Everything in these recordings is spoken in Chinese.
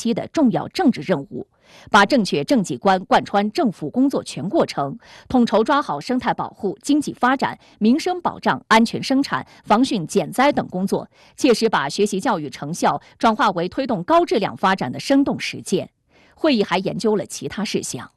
期的重要政治任务，把正确政绩观贯穿政府工作全过程，统筹抓好生态保护、经济发展、民生保障、安全生产、防汛减灾等工作，切实把学习教育成效转化为推动高质量发展的生动实践。会议还研究了其他事项。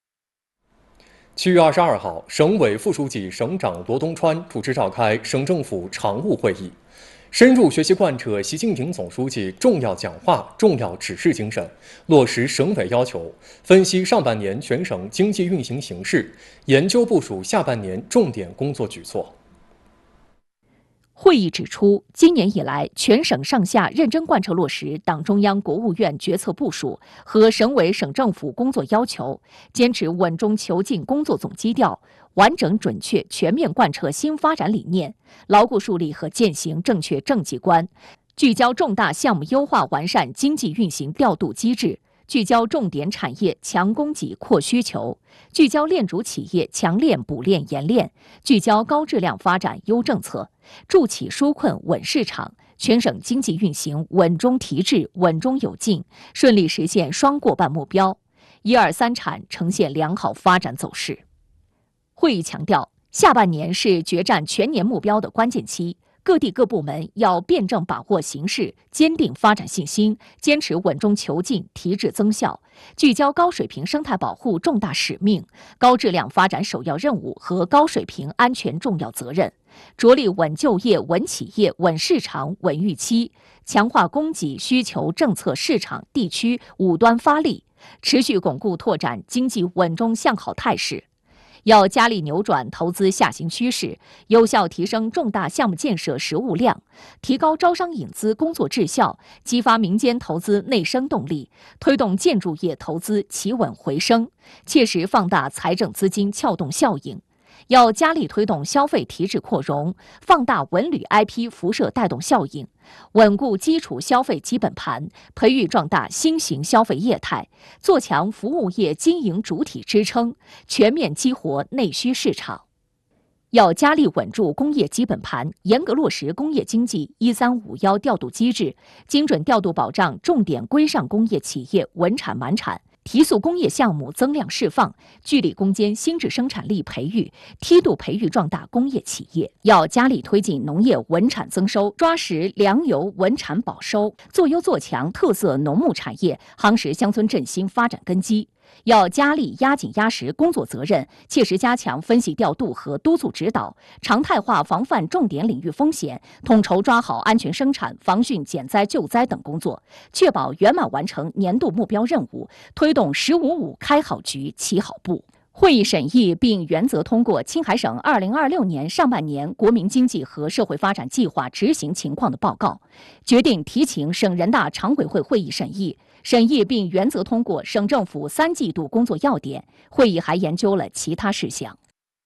7月22号，省委副书记、省长罗东川主持召开省政府常务会议，深入学习贯彻习近平总书记重要讲话、重要指示精神，落实省委要求，分析上半年全省经济运行形势，研究部署下半年重点工作举措。 会议指出，今年以来，全省上下认真贯彻落实党中央、国务院决策部署和省委省政府工作要求，坚持稳中求进工作总基调，完整准确全面贯彻新发展理念，牢固树立和践行正确政绩观，聚焦重大项目优化完善经济运行调度机制，聚焦重点产业强供给扩需求，聚焦链主企业强链补链延链，聚焦高质量发展优政策，助企纾困稳市场，全省经济运行稳中提质、稳中有进，顺利实现双过半目标，1、2、3产呈现良好发展走势。会议强调，下半年是决战全年目标的关键期，各地各部门要辩证把握形势，坚定发展信心，坚持稳中求进、提质增效，聚焦高水平生态保护重大使命、高质量发展首要任务和高水平安全重要责任，着力稳就业、稳企业、稳市场、稳预期，强化供给需求政策市场地区五端发力，持续巩固拓展经济稳中向好态势。要加力扭转投资下行趋势，有效提升重大项目建设实务量，提高招商引资工作质效，激发民间投资内生动力，推动建筑业投资企稳回升，切实放大财政资金撬动效应。要加力推动消费提质扩容，放大文旅 IP 辐射带动效应，稳固基础消费基本盘，培育壮大新型消费业态，做强服务业经营主体支撑，全面激活内需市场。要加力稳住工业基本盘，严格落实工业经济1351调度机制，精准调度保障重点规上工业企业稳产满产，提速工业项目增量释放，聚力攻坚新质生产力培育，梯度培育壮大工业企业。要加力推进农业稳产增收，抓实粮油稳产保收，做优做强特色农牧产业，夯实乡村振兴发展根基。要加力压紧压实工作责任，切实加强分析调度和督促指导，常态化防范重点领域风险，统筹抓好安全生产、防汛减灾救灾等工作，确保圆满完成年度目标任务，推动“15.5”开好局、起好步。会议审议并原则通过青海省2026年上半年国民经济和社会发展计划执行情况的报告，决定提请省人大常委会会议审议。审议并原则通过省政府3季度工作要点。会议还研究了其他事项。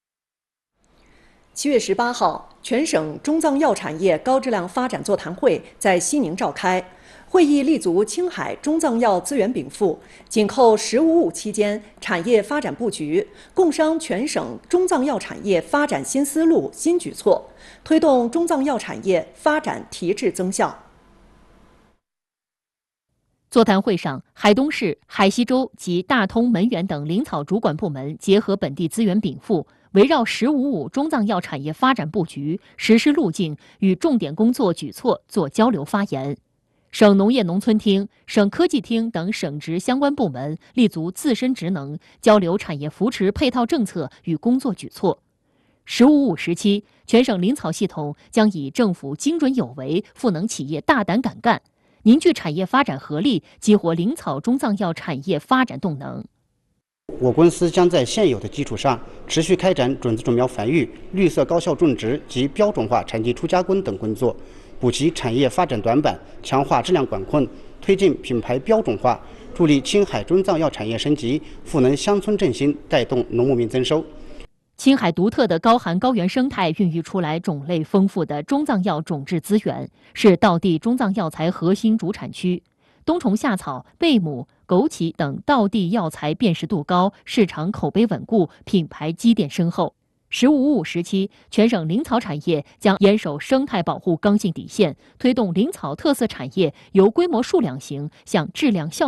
7月18号，全省中藏药产业高质量发展座谈会在西宁召开。会议立足青海中藏药资源禀赋，紧扣“15.5”期间产业发展布局，共商全省中藏药产业发展新思路、新举措，推动中藏药产业发展提质增效。 座谈会上，海东市、海西州及大通、门源等林草主管部门结合本地资源禀赋，围绕“15.5”中藏药产业发展布局、实施路径与重点工作举措做交流发言。省农业农村厅、省科技厅等省直相关部门立足自身职能，交流产业扶持配套政策与工作举措。“15.5”时期，全省林草系统将以政府精准有为，赋能企业大胆敢干，凝聚产业发展合力，激活林草中藏药产业发展动能。 我公司将在现有的基础上，持续开展种子种苗繁育、绿色高效种植及标准化产地出加工等工作，补齐产业发展短板，强化质量管控，推进品牌标准化，助力青海中藏药产业升级，赋能乡村振兴，带动农牧民增收。 青海独特的高寒高原生态孕育出来种类丰富的中藏药种质资源，是道地中藏药材核心主产区。冬虫夏草、贝母、枸杞等道地药材辨识度高，市场口碑稳固，品牌积淀深厚。“15.5”时期，全省林草产业将严守生态保护刚性底线，推动林草特色产业由规模数量型向质量效